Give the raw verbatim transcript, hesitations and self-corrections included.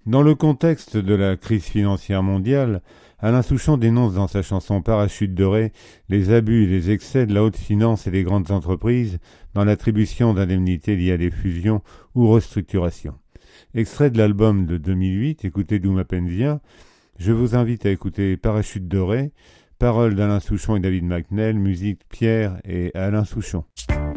Dans le contexte de la crise financière mondiale, Alain Souchon dénonce dans sa chanson Parachute doré les abus et les excès de la haute finance et des grandes entreprises dans l'attribution d'indemnités liées à des fusions ou restructurations. Extrait de l'album de deux mille huit, Écoutez d'où ma peine vient, je vous invite à écouter Parachute doré, paroles d'Alain Souchon et David McNell, musique Pierre et Alain Souchon.